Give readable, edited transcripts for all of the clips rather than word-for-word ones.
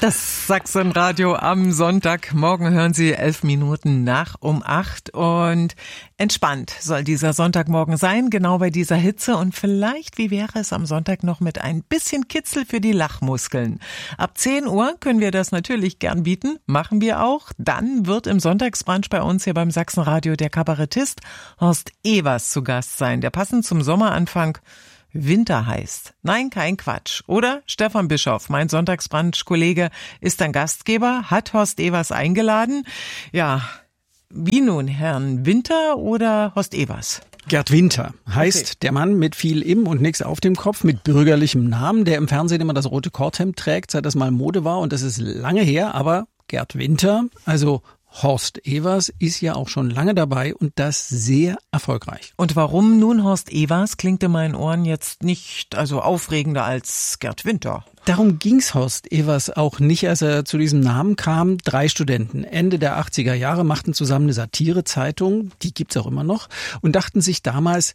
Das Sachsenradio am Sonntag. Morgen hören Sie 11 Minuten nach um 8. Und entspannt soll dieser Sonntagmorgen sein, genau bei dieser Hitze. Und vielleicht, wie wäre es am Sonntag noch mit ein bisschen Kitzel für die Lachmuskeln? Ab 10 Uhr können wir das natürlich gern bieten. Machen wir auch. Dann wird im Sonntagsbrunch bei uns hier beim Sachsenradio der Kabarettist Horst Ewers zu Gast sein, der passend zum Sommeranfang Winter heißt. Nein, kein Quatsch. Oder Stefan Bischoff, mein Sonntagsbrunch-Kollege, ist ein Gastgeber, hat Horst Ewers eingeladen. Ja, wie nun, Herrn Winter oder Horst Ewers? Gerd Winter heißt der Mann mit viel im und nix auf dem Kopf, mit bürgerlichem Namen, der im Fernsehen immer das rote Korthemd trägt, seit das mal Mode war. Und das ist lange her, aber Gerd Winter, also Horst Ewers, ist ja auch schon lange dabei und das sehr erfolgreich. Und warum nun Horst Ewers klingt in meinen Ohren jetzt nicht aufregender als Gerd Winter? Darum ging's Horst Ewers auch nicht, als er zu diesem Namen kam. 3 Studenten Ende der 80er Jahre machten zusammen eine Satirezeitung, die gibt's auch immer noch, und dachten sich damals,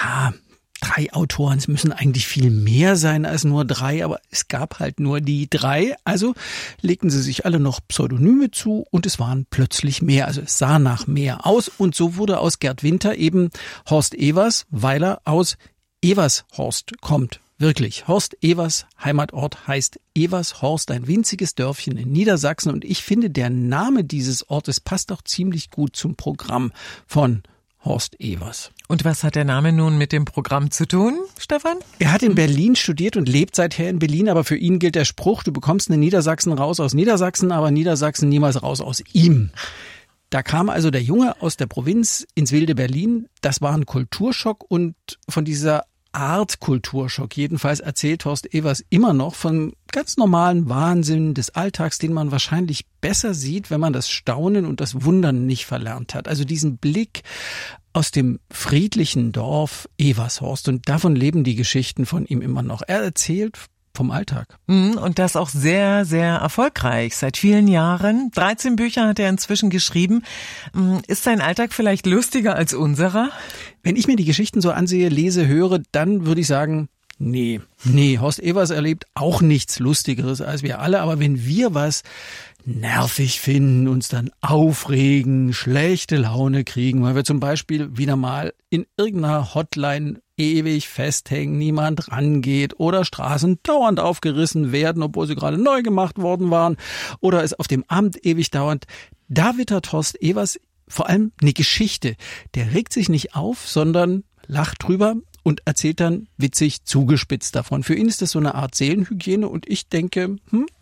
3 Autoren, es müssen eigentlich viel mehr sein als nur 3, aber es gab halt nur die 3. Also legten sie sich alle noch Pseudonyme zu und es waren plötzlich mehr. Also es sah nach mehr aus und so wurde aus Gerd Winter eben Horst Ewers, weil er aus Evershorst kommt. Wirklich, Horst Ewers Heimatort heißt Evershorst, ein winziges Dörfchen in Niedersachsen. Und ich finde, der Name dieses Ortes passt auch ziemlich gut zum Programm von Horst Ewers. Und was hat der Name nun mit dem Programm zu tun, Stefan? Er hat in Berlin studiert und lebt seither in Berlin, aber für ihn gilt der Spruch, du bekommst eine Niedersachsen raus aus Niedersachsen, aber Niedersachsen niemals raus aus ihm. Da kam also der Junge aus der Provinz ins wilde Berlin. Das war ein Kulturschock und von dieser Art Kulturschock jedenfalls erzählt Horst Ewers immer noch von ganz normalen Wahnsinn des Alltags, den man wahrscheinlich besser sieht, wenn man das Staunen und das Wundern nicht verlernt hat. Also diesen Blick aus dem friedlichen Dorf Evershorst, und davon leben die Geschichten von ihm immer noch. Er erzählt vom Alltag. Und das auch sehr, sehr erfolgreich. Seit vielen Jahren. 13 Bücher hat er inzwischen geschrieben. Ist sein Alltag vielleicht lustiger als unserer? Wenn ich mir die Geschichten so ansehe, lese, höre, dann würde ich sagen, nee, Horst Ewers erlebt auch nichts Lustigeres als wir alle. Aber wenn wir was nervig finden, uns dann aufregen, schlechte Laune kriegen, weil wir zum Beispiel wieder mal in irgendeiner Hotline ewig festhängen, niemand rangeht oder Straßen dauernd aufgerissen werden, obwohl sie gerade neu gemacht worden waren, oder es auf dem Amt ewig dauert, da wittert Horst Ewers vor allem eine Geschichte. Der regt sich nicht auf, sondern lacht drüber und erzählt dann witzig zugespitzt davon. Für ihn ist das so eine Art Seelenhygiene und ich denke,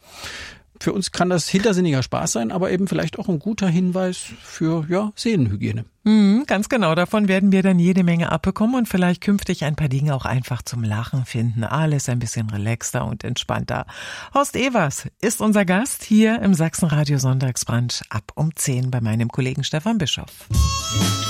für uns kann das hintersinniger Spaß sein, aber eben vielleicht auch ein guter Hinweis für Seelenhygiene. Ganz genau, davon werden wir dann jede Menge abbekommen und vielleicht künftig ein paar Dinge auch einfach zum Lachen finden. Alles ein bisschen relaxter und entspannter. Horst Ewers ist unser Gast hier im Sachsenradio Sonntagsbrunch ab um 10 bei meinem Kollegen Stefan Bischoff.